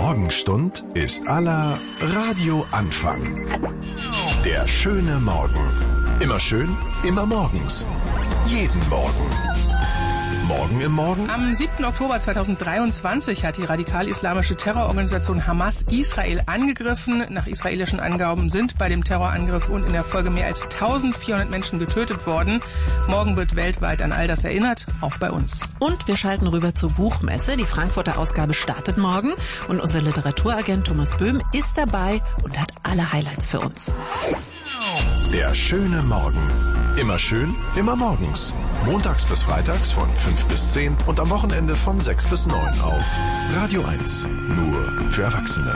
Morgenstund ist aller Radioanfang. Der schöne Morgen. Immer schön, immer morgens. Jeden Morgen. Morgen im Morgen? Am 7. Oktober 2023 hat die radikal-islamische Terrororganisation Hamas Israel angegriffen. Nach israelischen Angaben sind bei dem Terrorangriff und in der Folge mehr als 1400 Menschen getötet worden. Morgen wird weltweit an all das erinnert, auch bei uns. Und wir schalten rüber zur Buchmesse. Die Frankfurter Ausgabe startet morgen. Und unser Literaturagent Thomas Böhm ist dabei und hat alle Highlights für uns. Der schöne Morgen. Immer schön, immer morgens. Montags bis freitags von 5 bis 10 und am Wochenende von 6 bis 9 auf Radio 1. Nur für Erwachsene.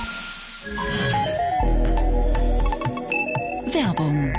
Werbung.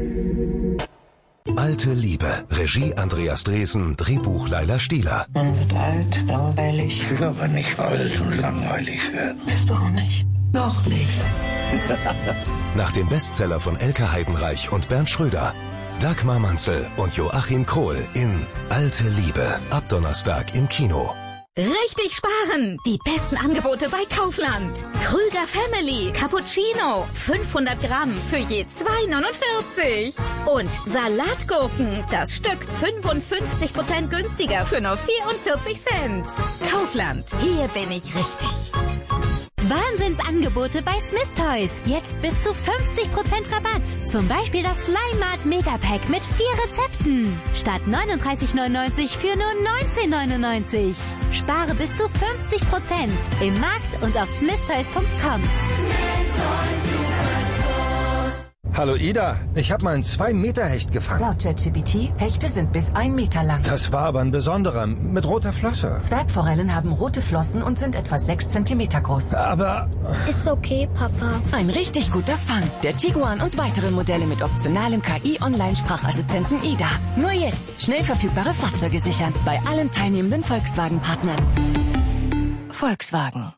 Alte Liebe. Regie Andreas Dresen. Drehbuch Laila Stieler. Man wird alt, langweilig. Ich will aber nicht alt und langweilig werden. Bist du auch nicht? Noch nichts. Nach dem Bestseller von Elke Heidenreich und Bernd Schröder. Dagmar Manzel und Joachim Krohl in Alte Liebe. Ab Donnerstag im Kino. Richtig sparen! Die besten Angebote bei Kaufland. Krüger Family Cappuccino 500 Gramm für je 2,49. Und Salatgurken, das Stück 55% günstiger für nur 44 Cent. Kaufland, hier bin ich richtig. Wahnsinnsangebote bei Smith Toys. Jetzt bis zu 50% Rabatt. Zum Beispiel das Slime Mart Megapack mit 4 Rezepten. Statt 39,99 für nur 19,99. Spare bis zu 50% im Markt und auf smithtoys.com. Hallo Ida, ich habe mal einen 2-Meter-Hecht gefangen. Laut ChatGPT, Hechte sind bis 1 Meter lang. Das war aber ein besonderer, mit roter Flosse. Zwergforellen haben rote Flossen und sind etwa 6 Zentimeter groß. Aber... Ist okay, Papa. Ein richtig guter Fang. Der Tiguan und weitere Modelle mit optionalem KI-Online-Sprachassistenten Ida. Nur jetzt schnell verfügbare Fahrzeuge sichern. Bei allen teilnehmenden Volkswagen-Partnern. Volkswagen.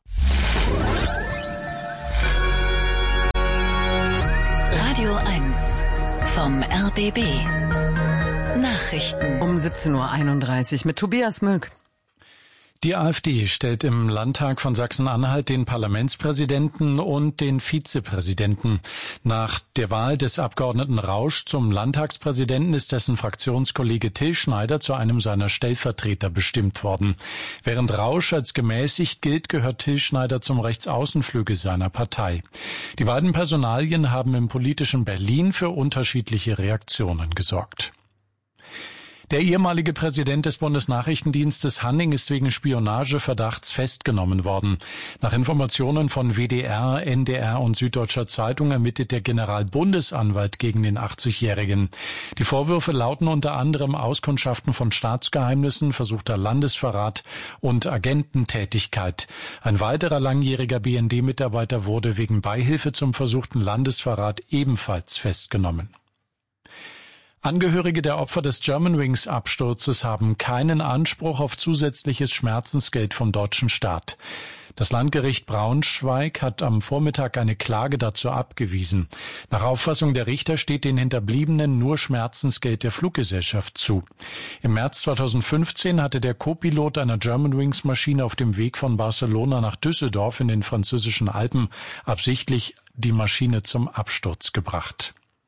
Radio 1 vom RBB. Nachrichten. Um 17:31 Uhr mit Tobias Möck. Die AfD stellt im Landtag von Sachsen-Anhalt den Parlamentspräsidenten und den Vizepräsidenten. Nach der Wahl des Abgeordneten Rausch zum Landtagspräsidenten ist dessen Fraktionskollege Till Schneider zu einem seiner Stellvertreter bestimmt worden. Während Rausch als gemäßigt gilt, gehört Till Schneider zum Rechtsaußenflügel seiner Partei. Die beiden Personalien haben im politischen Berlin für unterschiedliche Reaktionen gesorgt. Der ehemalige Präsident des Bundesnachrichtendienstes Hanning ist wegen Spionageverdachts festgenommen worden. Nach Informationen von WDR, NDR und Süddeutscher Zeitung ermittelt der Generalbundesanwalt gegen den 80-Jährigen. Die Vorwürfe lauten unter anderem Auskundschaften von Staatsgeheimnissen, versuchter Landesverrat und Agententätigkeit. Ein weiterer langjähriger BND-Mitarbeiter wurde wegen Beihilfe zum versuchten Landesverrat ebenfalls festgenommen. Angehörige der Opfer des Germanwings-Absturzes haben keinen Anspruch auf zusätzliches Schmerzensgeld vom deutschen Staat. Das Landgericht Braunschweig hat am Vormittag eine Klage dazu abgewiesen. Nach Auffassung der Richter steht den Hinterbliebenen nur Schmerzensgeld der Fluggesellschaft zu. Im März 2015 hatte der Co-Pilot einer Germanwings-Maschine auf dem Weg von Barcelona nach Düsseldorf in den französischen Alpen absichtlich die Maschine zum Absturz gebracht.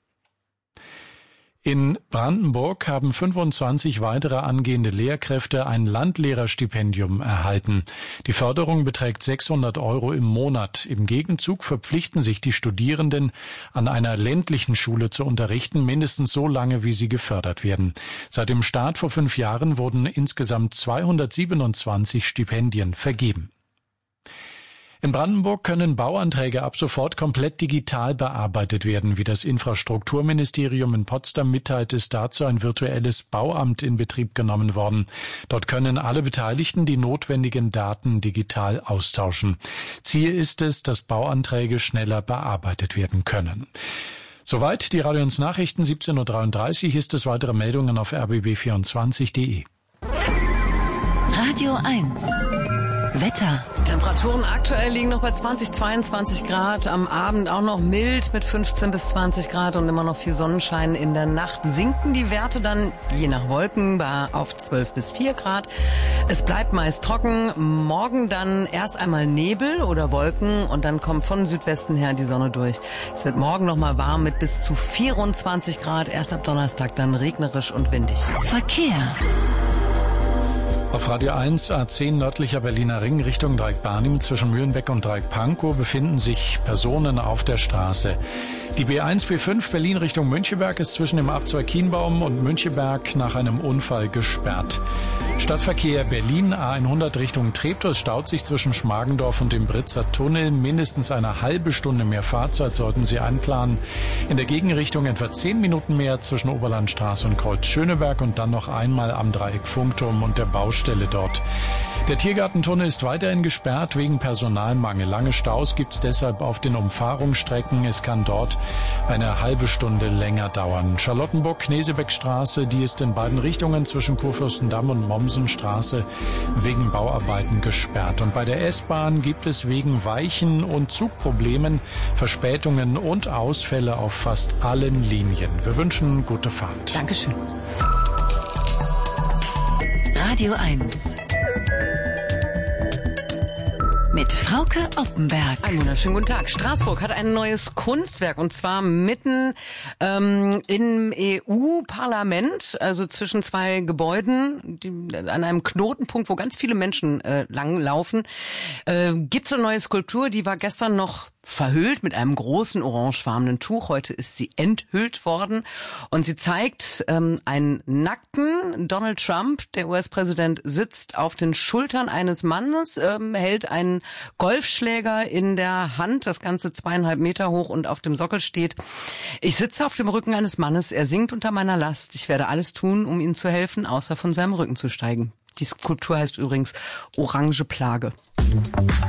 In Brandenburg haben 25 weitere angehende Lehrkräfte ein Landlehrerstipendium erhalten. Die Förderung beträgt 600 € im Monat. Im Gegenzug verpflichten sich die Studierenden, an einer ländlichen Schule zu unterrichten, mindestens so lange, wie sie gefördert werden. Seit dem Start vor 5 Jahren wurden insgesamt 227 Stipendien vergeben. In Brandenburg können Bauanträge ab sofort komplett digital bearbeitet werden. Wie das Infrastrukturministerium in Potsdam mitteilt, ist dazu ein virtuelles Bauamt in Betrieb genommen worden. Dort können alle Beteiligten die notwendigen Daten digital austauschen. Ziel ist es, dass Bauanträge schneller bearbeitet werden können. Soweit die Radio 1 Nachrichten. 17:33 Uhr ist es. Weitere Meldungen auf rbb24.de. Radio 1 Wetter. Die Temperaturen aktuell liegen noch bei 20, 22 Grad. Am Abend auch noch mild mit 15 bis 20 Grad und immer noch viel Sonnenschein. In der Nacht sinken die Werte dann je nach Wolken auf 12 bis 4 Grad. Es bleibt meist trocken. Morgen dann erst einmal Nebel oder Wolken und dann kommt von Südwesten her die Sonne durch. Es wird morgen noch mal warm mit bis zu 24 Grad. Erst ab Donnerstag dann regnerisch und windig. Verkehr. Auf Radio 1 A10 nördlicher Berliner Ring Richtung Dreieck-Barnim zwischen Mühlenbeck und Dreieck-Pankow befinden sich Personen auf der Straße. Die B1, B5 Berlin Richtung Müncheberg ist zwischen dem Abzweig Kienbaum und Müncheberg nach einem Unfall gesperrt. Stadtverkehr Berlin A100 Richtung Treptow staut sich zwischen Schmargendorf und dem Britzer Tunnel. Mindestens eine halbe Stunde mehr Fahrzeit sollten Sie einplanen. In der Gegenrichtung etwa 10 Minuten mehr zwischen Oberlandstraße und Kreuz Schöneberg und dann noch einmal am Dreieck Funkturm und der Baustelle dort. Der Tiergartentunnel ist weiterhin gesperrt wegen Personalmangel. Lange Staus gibt es deshalb auf den Umfahrungsstrecken. Es kann dort eine halbe Stunde länger dauern. Charlottenburg-Knesebeckstraße, die ist in beiden Richtungen zwischen Kurfürstendamm und Mommsenstraße wegen Bauarbeiten gesperrt. Und bei der S-Bahn gibt es wegen Weichen- und Zugproblemen Verspätungen und Ausfälle auf fast allen Linien. Wir wünschen gute Fahrt. Dankeschön. Radio 1 mit Frauke Oppenberg. Einen wunderschönen guten Tag. Straßburg hat ein neues Kunstwerk und zwar mitten im EU-Parlament, also zwischen zwei Gebäuden, an einem Knotenpunkt, wo ganz viele Menschen langlaufen. Gibt's eine neue Skulptur, die war gestern noch verhüllt mit einem großen orangefarbenen Tuch. Heute ist sie enthüllt worden und sie zeigt einen nackten Donald Trump. Der US-Präsident sitzt auf den Schultern eines Mannes, hält einen Golfschläger in der Hand, das Ganze 2,5 Meter hoch und auf dem Sockel steht: Ich sitze auf dem Rücken eines Mannes, er sinkt unter meiner Last. Ich werde alles tun, um ihm zu helfen, außer von seinem Rücken zu steigen. Die Skulptur heißt übrigens Orange Plage.